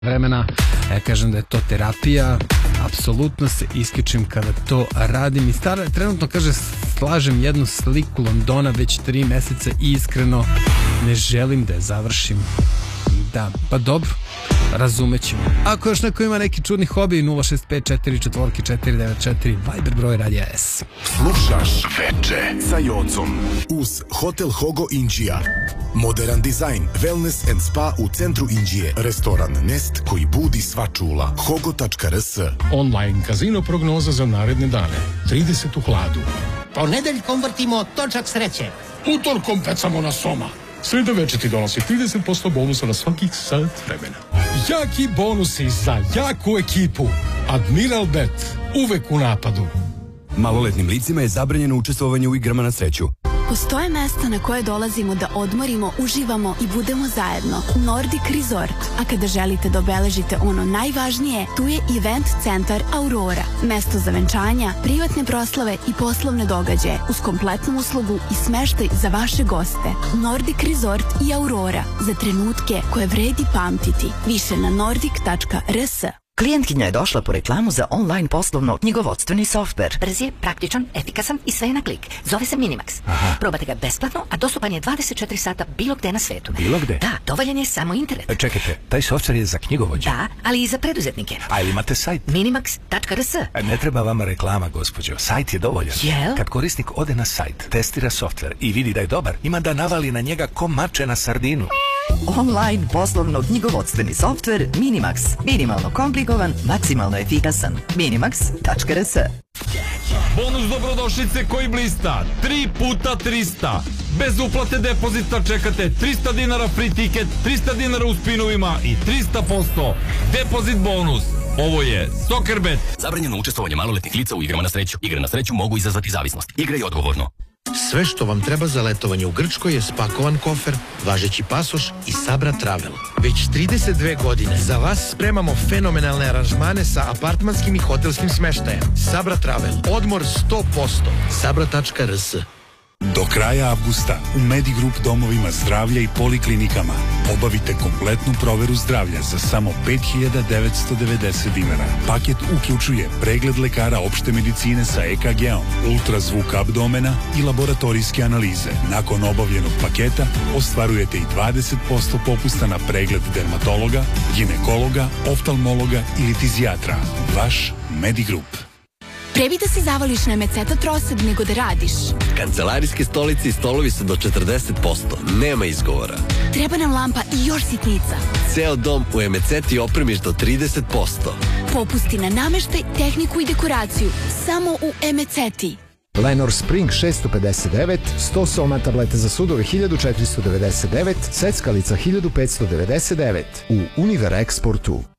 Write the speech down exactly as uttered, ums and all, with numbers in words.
vremena, ja kažem da je to terapija, apsolutno se iskičim kada to radim i stara, trenutno kaže slažem jednu sliku Londona već tri meseca i iskreno ne želim da je završim. Da, pa dobro, razumećemo. Ako još neko ima neki čudni hobi, nula šest pet četiri četiri četiri devet četiri, Viber broj Radija S. Slušaš Veče sa Jocom uz Hotel Hogo Inđija. Modern dizajn, wellness and spa u centru Inđije. Restoran Nest koji budi sva čula. hogo tačka r s. Online kazino prognoza za naredne dane. trideset u hladu. Ponedeljkom vrtimo točak sreće. Utorkom pecamo na soma. Sreda veče ti donosi trideset posto bonusa na svakih sat vremena. Jaki bonusi za jaku ekipu. Admiral Bet. Uvek u napadu. Maloletnim licima je zabranjeno učestvovanje u igrama na sreću. Postoje mesta na koje dolazimo da odmorimo, uživamo i budemo zajedno. Nordic Resort. A kada želite da obeležite ono najvažnije, tu je Event Centar Aurora. Mesto za venčanja, privatne proslave i poslovne događaje uz kompletnu uslugu i smeštaj za vaše goste. Nordic Resort i Aurora. Za trenutke koje vredi pamtiti. Više na nordic tačka r s. Klijentkinja je došla po reklamu za online poslovno knjigovodstveni softver. Brz je, praktičan, efikasan i sve je na klik. Zove se Minimax. Aha. Probate ga besplatno, a dostupan je dvadeset četiri sata bilo gde na svetu. Bilo gde? Da, dovoljan je samo internet. E, čekajte, taj softver je za knjigovođe? Da, ali i za preduzetnike. A ili imate sajt? minimax tačka r s. E, ne treba vama reklama, gospođo. Sajt je dovoljan. Jel? Kad korisnik ode na sajt, testira softver i vidi da je dobar, ima da navali na njega ko mače na sardinu. Online poslovno knjigovodstveni softver Minimax. Minimalno komplikovan, maksimalno efikasan. minimax tačka r s. Bonus dobrodošlice koji blista. tri puta trista. Bez uplate depozita čekate trista dinara free ticket, trista dinara u spinovima i trista posto depozit bonus. Ovo je Soccerbet. Zabranjeno učestvovanje maloletnih lica u igrama na sreću. Igre na sreću mogu izazvati zavisnost. Igraj odgovorno. Sve što vam treba za letovanje u Grčkoj je spakovan kofer, važeći pasoš i Sabra Travel. Već trideset dve godine za vas spremamo fenomenalne aranžmane sa apartmanskim i hotelskim smeštajem. Sabra Travel. Odmor sto posto. sabra tačka r s. Do kraja avgusta u Medigrup domovima zdravlja i poliklinikama obavite kompletnu proveru zdravlja za samo pet hiljada devetsto devedeset dinara. Paket uključuje pregled lekara opšte medicine sa E K G-om, ultrazvuk abdomena i laboratorijske analize. Nakon obavljenog paketa ostvarujete i dvadeset posto popusta na pregled dermatologa, ginekologa, oftalmologa ili fizijatra. Vaš Medigrup. Prebi da se zavališ na Emeceta trosed nego da radiš. Kancelarijske stolice i stolovi su do četrdeset posto. Nema izgovora. Treba nam lampa i još sitnica. Ceo dom u Emeceti opremiš do trideset posto. Popusti na nameštaj, tehniku i dekoraciju. Samo u Emeceti. Lenor Spring šesto pedeset devet, sto soma tableta za sudove hiljadu četiristo devedeset devet, seckalica hiljadu petsto devedeset devet u Univer Exportu.